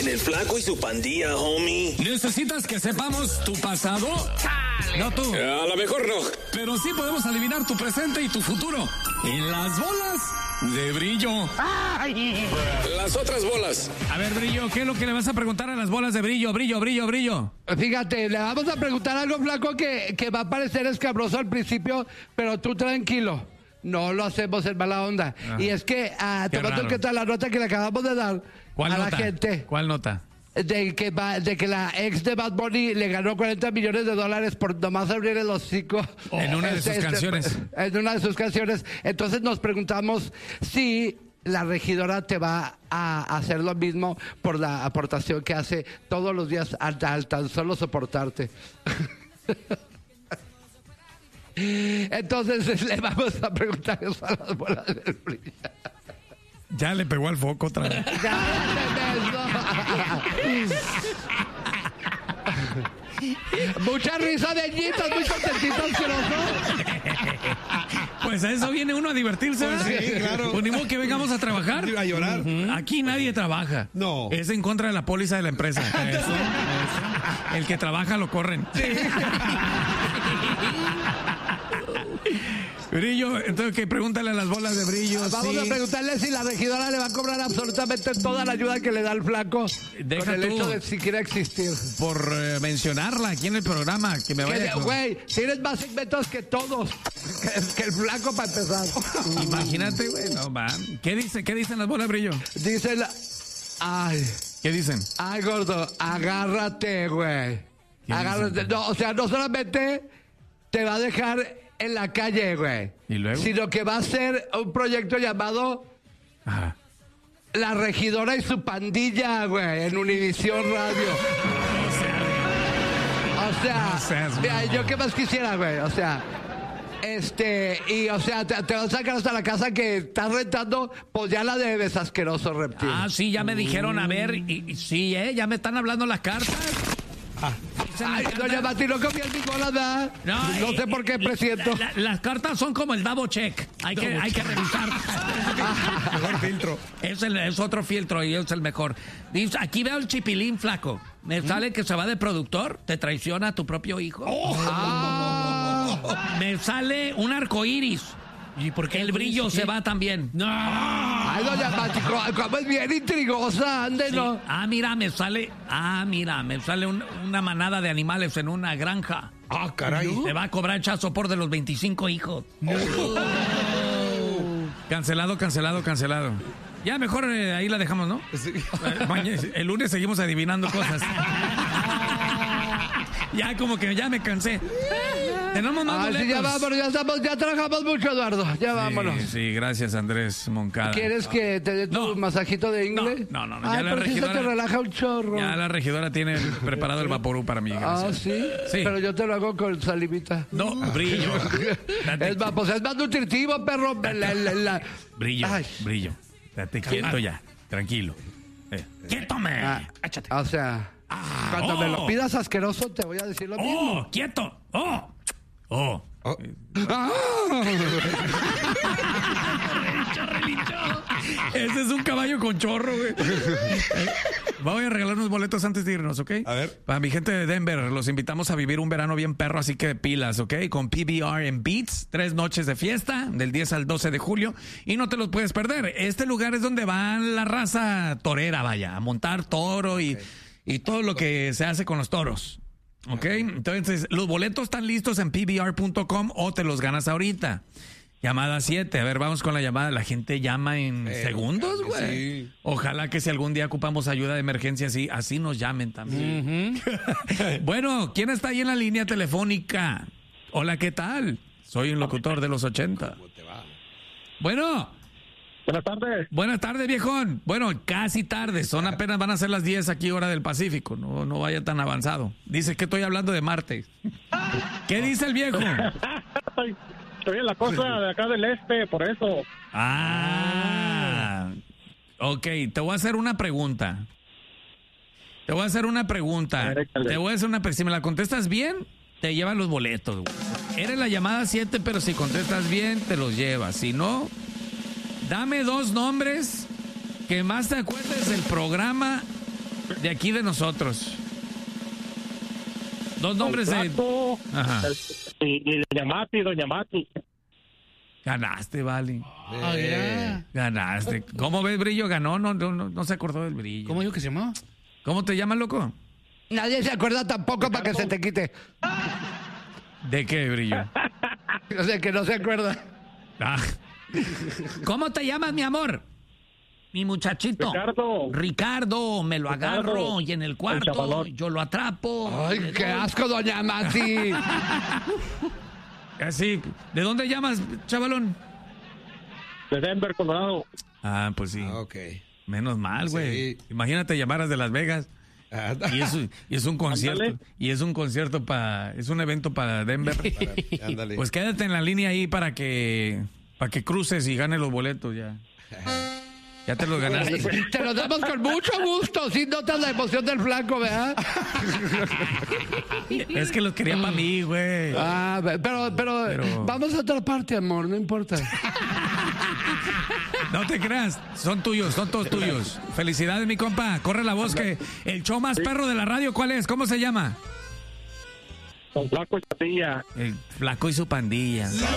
en el Flaco y su pandilla, homie. ¿Necesitas que sepamos tu pasado? ¡Chale! No tú. A lo mejor no. Pero sí podemos adivinar tu presente y tu futuro. En las bolas de Brillo. ¡Ay! Las otras bolas. A ver, Brillo, ¿qué es lo que le vas a preguntar a las bolas de Brillo? Brillo. Fíjate, le vamos a preguntar algo, Flaco, que va a parecer escabroso al principio, pero tú tranquilo. No lo hacemos en mala onda. Ajá. Y es que, te cuento que tal la nota que le acabamos de dar ¿Cuál a nota? la gente. ¿Cuál nota? De que la ex de Bad Bunny le ganó $40 millones por nomás abrir el hocico. En una de sus canciones. En una de sus canciones. Entonces nos preguntamos si la regidora te va a hacer lo mismo por la aportación que hace todos los días al tan solo soportarte. Entonces le vamos a preguntar eso a las bolas del Brillo. Ya le pegó al foco otra vez. Mucha risa de ñitas, muy contentitos, Pues a eso viene uno a divertirse. Pues sí, claro. Pues ni modo que vengamos a trabajar. A llorar. Aquí nadie trabaja. No. Es en contra de la póliza de la empresa. Eso. El que trabaja lo corren. Sí. Brillo, entonces que pregúntale a las bolas de Brillo. Vamos a preguntarle si la regidora le va a cobrar absolutamente toda la ayuda que le da el Flaco. Deja con el tú. hecho de siquiera existir. Por mencionarla aquí en el programa, que me vaya. Güey, tienes más segmentos que todos. Que el Flaco para empezar. Imagínate, güey, no va. ¿Qué dicen las bolas de Brillo? Dicen, ay, ¿Qué dicen? ay, gordo, agárrate, güey. ¿Qué Agárrate. dicen? No, o sea, no solamente te va a dejar en la calle, güey. ¿Y luego? Sino que va a ser un proyecto llamado Ajá. La Regidora y su Pandilla, güey, en Univisión Radio. O sea, No seas mira, mamón. yo qué más quisiera, güey, o sea, y o sea, te van a sacar hasta la casa que estás rentando, pues ya la debes, asqueroso reptil. Ah, sí, ya me dijeron, a ver, y sí, ya me están hablando las cartas. Ay, doña Mati, no confía en mi bola, ¿verdad? No sé por qué, presiento. Las cartas son como el double check. Hay que revisar. Mejor filtro. Es otro filtro y es el mejor. Dice, aquí veo el chipilín, Flaco. Me sale que se va de productor, te traiciona a tu propio hijo. Me sale un arcoíris. ¿Y por qué el Brillo se va también? No. Ay, doña Mati, como es bien intrigosa, ande, Sí. ¿no? Mira, me sale una manada de animales en una granja. Ah, caray. Te va a cobrar chazo por de los 25 hijos. Cancelado. Ya mejor ahí la dejamos, ¿no? Sí. El lunes seguimos adivinando cosas. Ya como que ya me cansé. Tenemos más boletos. Sí, ya vámonos, ya trabajamos mucho, Eduardo. Ya vámonos. Sí, gracias, Andrés Moncada. ¿Quieres que te dé tu No. masajito de inglés? No. Ay, Ya la pero sí se te regidora, relaja un chorro. ya la regidora tiene preparado el vaporú para mí. Gracias. ¿Sí? Sí. Pero yo te lo hago con salivita. No, Brillo. Date- Es más, pues es más nutritivo, perro. Brillo, Ay. Brillo. Date quieto ya, tranquilo. ¡Quiétome! O sea, cuando me lo pidas asqueroso, te voy a decir lo mismo. ¡Oh, quieto! ¡Oh! Ese es un caballo con chorro, güey. Voy a regalar unos boletos antes de irnos, ¿ok? A ver. Para mi gente de Denver, los invitamos a vivir un verano bien perro, así que pilas, ¿ok? Con PBR en Beats, 3 noches de fiesta, del 10 al 12 de julio, y no te los puedes perder. Este lugar es donde va la raza torera, vaya, a montar toro y todo lo que se hace con los toros. ¿Ok? Entonces, los boletos están listos en pbr.com o te los ganas ahorita. Llamada 7. A ver, vamos con la llamada. La gente llama en segundos, güey. Sí. Ojalá que si algún día ocupamos ayuda de emergencia, así nos llamen también. Bueno, ¿quién está ahí en la línea telefónica? Hola, ¿qué tal? Soy un locutor de los 80. ¿Cómo te va? Bueno. Buenas tardes. Buenas tardes, viejón. Bueno, casi tarde. Apenas van a ser las 10 aquí, hora del Pacífico. No vaya tan avanzado. Dice que estoy hablando de Marte. ¿Qué dice el viejo? Estoy en la costa de acá del este, por eso. Ok, te voy a hacer una pregunta. Si me la contestas bien, te llevas los boletos, güey. Eres la llamada 7, pero si contestas bien, te los llevas. Si no, dame 2 nombres que más te acuerdes del programa de aquí de nosotros. Dos nombres de... Flaco, Ajá. y Doña Mati. Ganaste, vale. Mira. Ganaste. ¿Cómo ves, Brillo? Ganó, no se acordó del Brillo. ¿Cómo dijo que se llamó? ¿Cómo te llamas, loco? Nadie se acuerda tampoco para que se te quite. ¿De qué, Brillo? O sea, que no se acuerda. Ah. ¿Cómo te llamas, mi amor? Mi muchachito. Ricardo, me lo agarro Ricardo, y en el el cuarto chavalón. yo lo atrapo. Ay, qué asco, doña Mati. Así. ¿De dónde llamas, chavalón? De Denver, Colorado. Ah, pues sí. Ok. Menos mal, güey. Sí. Imagínate llamaras de Las Vegas. Y es un concierto. Ándale. Y es un concierto es un evento para Denver. Ándale. Pues quédate en la línea ahí para que cruces y ganes los boletos ya. Ya te los ganaste. Te lo damos con mucho gusto. Si notas la emoción del flaco, ¿verdad? Es que los quería para mí, güey. Ah, pero vamos a otra parte, amor, no importa. No te creas, son tuyos, son todos tuyos. Felicidades, mi compa. Corre la voz que el show más perro de la radio, ¿cuál es? ¿Cómo se llama? Con Flaco y Patilla. El Flaco y su pandilla.